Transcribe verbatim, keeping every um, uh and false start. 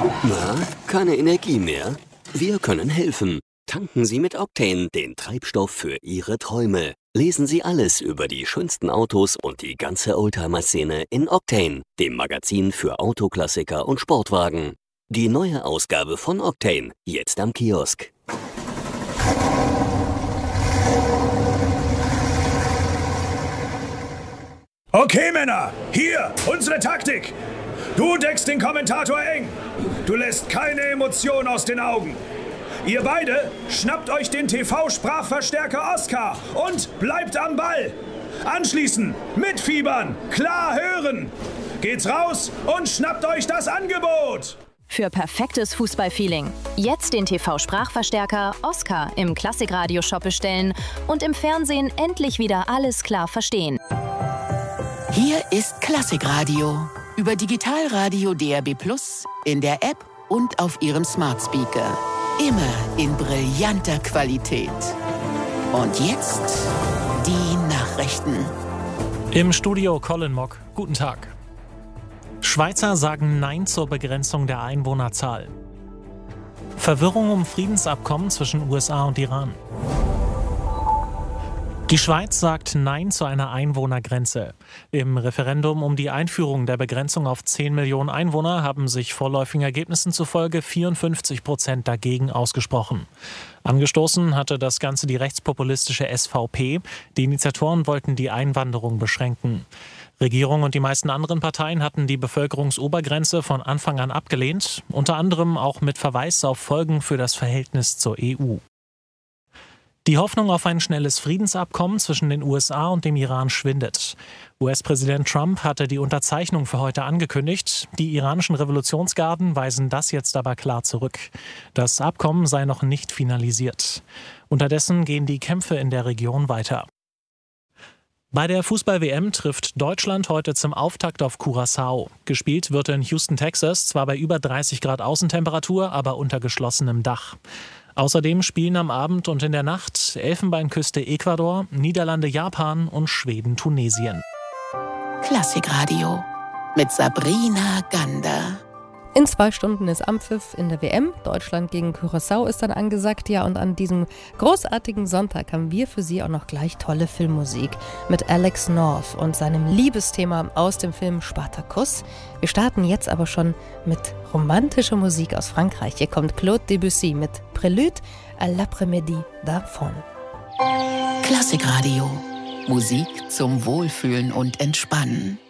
Na, keine Energie mehr? Wir können helfen. Tanken Sie mit Octane den Treibstoff für Ihre Träume. Lesen Sie alles über die schönsten Autos und die ganze Oldtimer-Szene in Octane, dem Magazin für Autoklassiker und Sportwagen. Die neue Ausgabe von Octane, jetzt am Kiosk. Okay, Männer, hier, unsere Taktik. Du deckst den Kommentator eng. Du lässt keine Emotion aus den Augen. Ihr beide schnappt euch den T V-Sprachverstärker Oscar und bleibt am Ball. Anschließend mitfiebern, klar hören. Geht's raus und schnappt euch das Angebot. Für perfektes Fußballfeeling. Jetzt den T V-Sprachverstärker Oscar im Klassikradio-Shop bestellen und im Fernsehen endlich wieder alles klar verstehen. Hier ist Klassikradio über Digitalradio D A B plus, in der App und auf Ihrem Smart Speaker. Immer in brillanter Qualität. Und jetzt die Nachrichten. Im Studio Colin Mock. Guten Tag. Schweizer sagen Nein zur Begrenzung der Einwohnerzahl. Verwirrung um Friedensabkommen zwischen U S A und Iran. Die Schweiz sagt Nein zu einer Einwohnergrenze. Im Referendum um die Einführung der Begrenzung auf zehn Millionen Einwohner haben sich vorläufigen Ergebnissen zufolge vierundfünfzig Prozent dagegen ausgesprochen. Angestoßen hatte das Ganze die rechtspopulistische S V P. Die Initiatoren wollten die Einwanderung beschränken. Regierung und die meisten anderen Parteien hatten die Bevölkerungsobergrenze von Anfang an abgelehnt, unter anderem auch mit Verweis auf Folgen für das Verhältnis zur E U. Die Hoffnung auf ein schnelles Friedensabkommen zwischen den U S A und dem Iran schwindet. U S-Präsident Trump hatte die Unterzeichnung für heute angekündigt. Die iranischen Revolutionsgarden weisen das jetzt aber klar zurück. Das Abkommen sei noch nicht finalisiert. Unterdessen gehen die Kämpfe in der Region weiter. Bei der Fußball-W M trifft Deutschland heute zum Auftakt auf Curaçao. Gespielt wird in Houston, Texas, zwar bei über dreißig Grad Außentemperatur, aber unter geschlossenem Dach. Außerdem spielen am Abend und in der Nacht Elfenbeinküste Ecuador, Niederlande Japan und Schweden Tunesien. Klassikradio mit Sabrina Gander. In zwei Stunden ist Anpfiff in der W M. Deutschland gegen Curaçao ist dann angesagt. Ja, und an diesem großartigen Sonntag haben wir für Sie auch noch gleich tolle Filmmusik mit Alex North und seinem Liebesthema aus dem Film Spartacus. Wir starten jetzt aber schon mit romantischer Musik aus Frankreich. Hier kommt Claude Debussy mit Prélude à l'après-midi d'Arfon. Klassikradio. Musik zum Wohlfühlen und Entspannen.